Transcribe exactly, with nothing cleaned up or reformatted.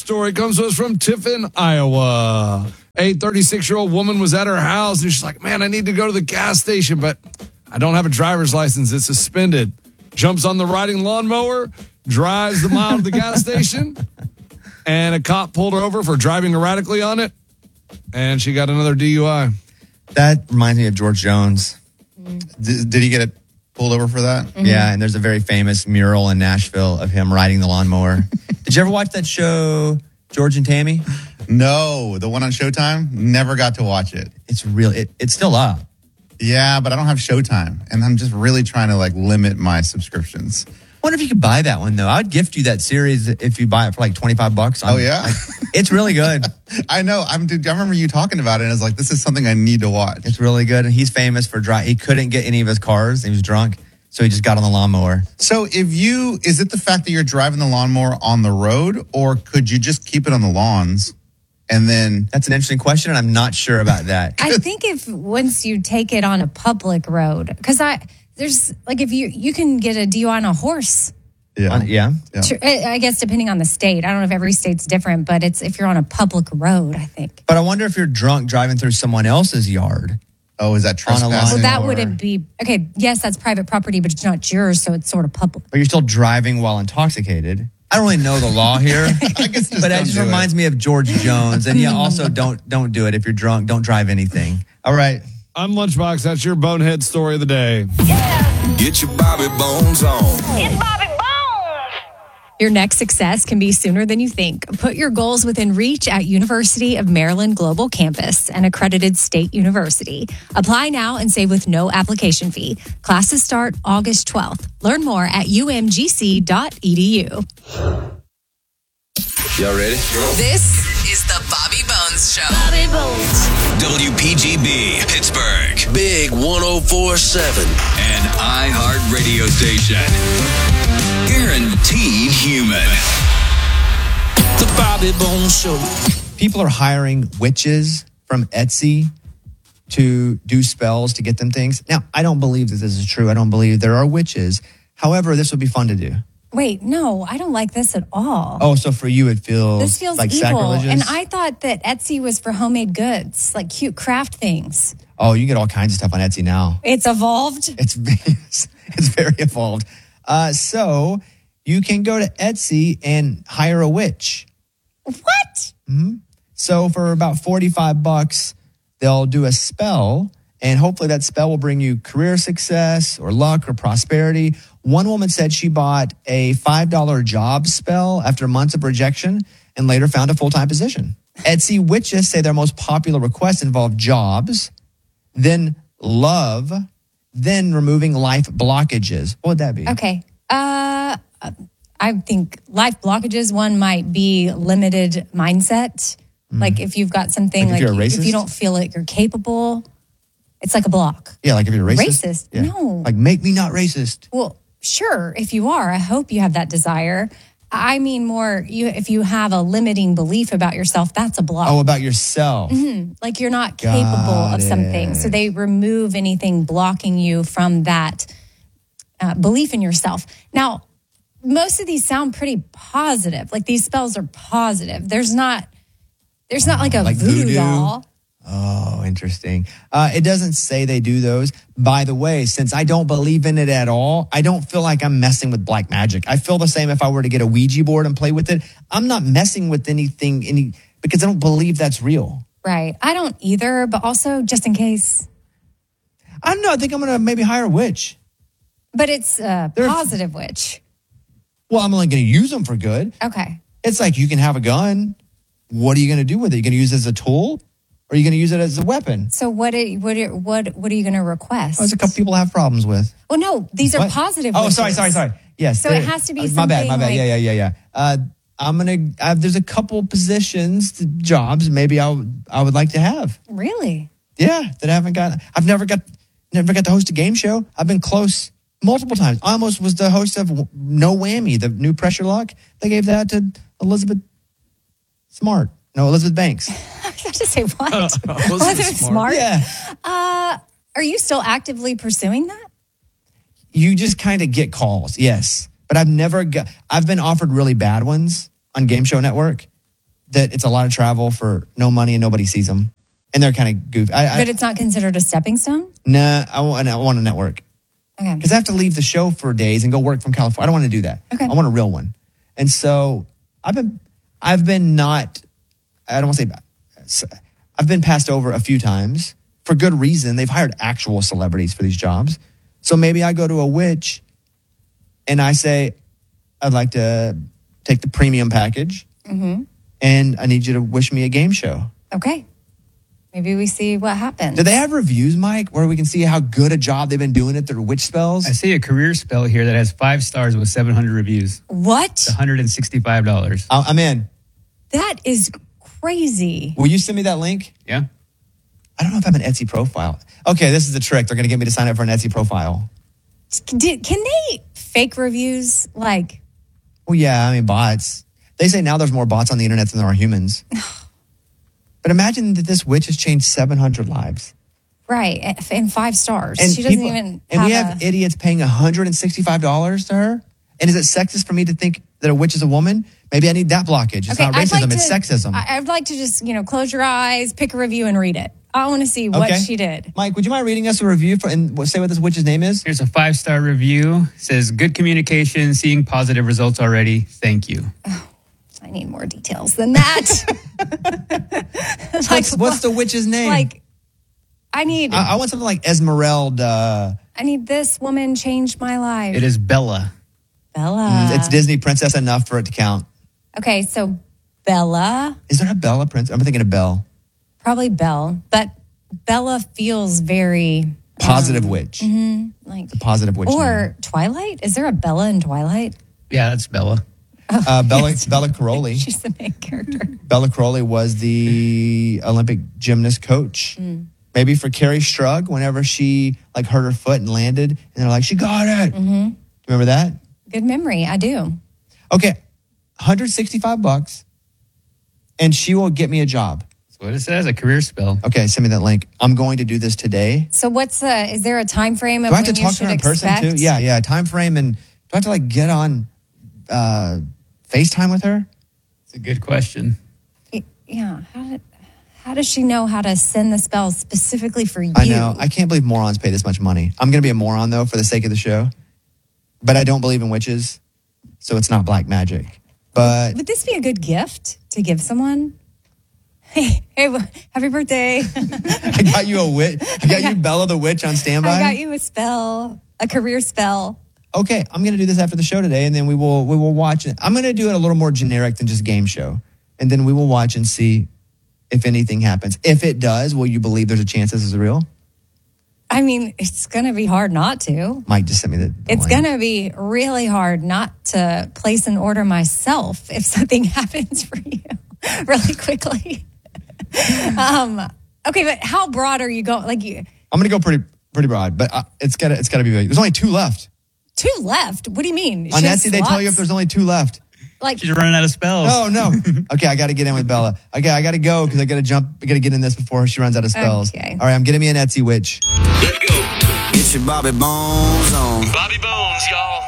story comes to us from Tiffin, Iowa. A thirty-six-year-old woman was at her house, and she's like, man, I need to go to the gas station, but I don't have a driver's license. It's suspended. Jumps on the riding lawnmower, drives the mile to the gas station, and a cop pulled her over for driving erratically on it, and she got another D U I. That reminds me of George Jones. Did, did he get it pulled over for that? Mm-hmm. Yeah, and there's a very famous mural in Nashville of him riding the lawnmower. Did you ever watch that show, George and Tammy? No, the one on Showtime. Never got to watch it. It's real. It, it's still up. Yeah, but I don't have Showtime, and I'm just really trying to like limit my subscriptions. I wonder if you could buy that one though. I'd gift you that series if you buy it for like twenty-five bucks. Oh yeah, like, it's really good. I know. I'm. I remember you talking about it, and I was like, "This is something I need to watch." It's really good, and he's famous for dry. He couldn't get any of his cars. He was drunk, so he just got on the lawnmower. So, if you is it the fact that you're driving the lawnmower on the road, or could you just keep it on the lawns? And then that's an interesting question, and I'm not sure about that. I think if once you take it on a public road, because I there's like if you you can get a D U I on a horse. Yeah, on, yeah. yeah. I guess depending on the state. I don't know if every state's different, but it's if you're on a public road, I think. But I wonder if you're drunk driving through someone else's yard. Oh, is that trespassing? Well, that wouldn't be okay. Yes, that's private property, but it's not yours, so it's sort of public. But you're still driving while intoxicated. I don't really know the law here, I guess just but it just reminds it. me of George Jones. And yeah, also don't don't do it if you're drunk. Don't drive anything. All right. I'm Lunchbox. That's your bonehead story of the day. Yeah. Get your Bobby Bones on. It's Bobby Bones. Your next success can be sooner than you think. Put your goals within reach at University of Maryland Global Campus, an accredited state university. Apply now and save with no application fee. Classes start August twelfth. Learn more at u m g c dot e d u. Y'all ready? This is the Bobby Bones Show. Bobby Bones. W P G B, Pittsburgh. Big one oh four point seven. An iHeart radio station. Guaranteed human. The Bobby Bones Show. People are hiring witches from Etsy to do spells to get them things. Now, I don't believe that this is true. I don't believe there are witches. However, this would be fun to do. Wait, no, I don't like this at all. Oh, so for you it feels This feels like evil. sacrilegious? And I thought that Etsy was for homemade goods, like cute craft things. Oh, you get all kinds of stuff on Etsy now. It's evolved. It's it's very evolved. Uh, so you can go to Etsy and hire a witch. What? Mm-hmm. So for about forty-five bucks, they'll do a spell, and hopefully that spell will bring you career success or luck or prosperity. One woman said she bought a five dollar job spell after months of rejection and later found a full-time position. Etsy witches say their most popular requests involve jobs, then love, then removing life blockages. What would that be? Okay. Uh, I think life blockages, one might be limited mindset. Mm. Like if you've got something, like, if, like you're a you, racist? if you don't feel like you're capable, it's like a block. Yeah, like if you're racist. Racist? Yeah. No. Like make me not racist. Well, sure, if you are, I hope you have that desire. I mean more, you if you have a limiting belief about yourself, that's a block. Oh, about yourself. Mm-hmm. Like you're not Got capable of it. something. So they remove anything blocking you from that uh, belief in yourself. Now, most of these sound pretty positive. Like these spells are positive. There's not, there's not like a like voodoo, voodoo? doll. Oh, interesting. Uh, it doesn't say they do those. By the way, since I don't believe in it at all, I don't feel like I'm messing with black magic. I feel the same if I were to get a Ouija board and play with it. I'm not messing with anything any because I don't believe that's real. Right. I don't either, but also just in case. I don't know. I think I'm going to maybe hire a witch. But it's a They're- positive witch. Well, I'm only going to use them for good. Okay. It's like you can have a gun. What are you going to do with it? Are you going to use it as a tool? Or are you going to use it as a weapon? So what are, what are, what what are you going to request? Oh, there's a couple people have problems with. Well, no, these are What? positive Oh, wishes. sorry, sorry, sorry. Yes. So it has to be uh, My bad, my something bad. like- yeah, yeah, yeah, yeah. Uh, I'm going to, there's a couple positions, jobs maybe I, would- I would like to have. Really? Yeah, that I haven't got. I've never got, never got to host a game show. I've been close multiple times. I almost was the host of No Whammy, the new Pressure Lock. They gave that to Elizabeth Smart. No, Elizabeth Banks. I was about to say what? Elizabeth Elizabeth Smart. Smart? Yeah. Uh, are you still actively pursuing that? You just kind of get calls, yes. But I've never got, I've been offered really bad ones on Game Show Network. that it's a lot of travel for no money and nobody sees them. And they're kind of goofy. I, I, But it's not considered a stepping stone? nah, I want, I want a network. Okay. Because I have to leave the show for days and go work from California. I don't want to do that. Okay. I want a real one. And so I've been, I've been not, I don't want to say, I've been passed over a few times for good reason. They've hired actual celebrities for these jobs. So maybe I go to a witch and I say, I'd like to take the premium package Mm-hmm. and I need you to wish me a game show. Okay. Maybe we see what happens. Do they have reviews, Mike, where we can see how good a job they've been doing at their witch spells? I see a career spell here that has five stars with seven hundred reviews. What? one hundred sixty-five dollars. I- I'm in. That is crazy. Will you send me that link? Yeah. I don't know if I have an Etsy profile. Okay, this is the trick. They're going to get me to sign up for an Etsy profile. Did, can they fake reviews? Like, Well, yeah, I mean, bots. They say now there's more bots on the internet than there are humans. But imagine that this witch has changed seven hundred lives. right, in five stars. And she doesn't people- even And have we have a, idiots paying one hundred sixty-five dollars to her? And is it sexist for me to think that a witch is a woman? Maybe I need that blockage. It's not I'd racism, like it's to- sexism. I, I'd like to just, you know, close your eyes, pick a review and read it. I want to see what Okay. she did. Mike, would you mind reading us a review for, and say what this witch's name is? Here's a five star review. It says, good communication, seeing positive results already. Thank you. I need more details than that. like, What's, what's the witch's name? like, I need, I, I want something like Esmeralda. I need this woman changed my life. It is Bella. Bella. it's Disney princess enough for it to count. Okay, so Bella, Is there a Bella prince? I'm thinking of Belle. probably Belle, but Bella feels very Positive witch. like, Positive witch. name. or Twilight. Is there a Bella in Twilight? Yeah, that's Bella. Uh, Bella, Bella Caroli. She's the main character. Bella Caroli was the Olympic gymnast coach. Maybe for Carrie Strug, whenever she like hurt her foot and landed, and they're like, she got it. Mm-hmm. Remember that? Good memory. I do. Okay, one hundred sixty-five bucks, and she will get me a job. That's what it says, a career spell. Okay, send me that link. I'm going to do this today. So what's the, is there a time frame of Do I have when to you talk to should her in person expect? too? Yeah, yeah. Time frame, and do I have to like get on uh, FaceTime with her? It's a good question. Yeah. How, did, how does she know how to send the spell specifically for you? I know. I can't believe morons pay this much money. I'm going to be a moron, though, for the sake of the show. But I don't believe in witches, so it's not black magic. But Would this be a good gift to give someone? Hey, hey, w- happy birthday. I got you a witch. I got you Bella the witch on standby. I got you a spell, a career spell. Okay, I'm going to do this after the show today, and then we will we will watch it. I'm going to do it a little more generic than just game show. And then we will watch and see if anything happens. If it does, will you believe there's a chance this is real? I mean, it's going to be hard not to. Mike just sent me the, the It's link. going to be really hard not to place an order myself if something happens for you really quickly. um, okay, but how broad are you going? Like you, I'm going to go pretty pretty broad, but uh, it's got to it's got to be big. There's only two left. two left. What do you mean? On She has Etsy, they tell you if slots? there's only two left. like She's running out of spells. Oh, no. Okay, I got to get in with Bella. Okay, I got to go because I got to jump. I got to get in this before she runs out of spells. Okay. All right, I'm getting me an Etsy witch. Let's go. Get your Bobby Bones on. Bobby Bones.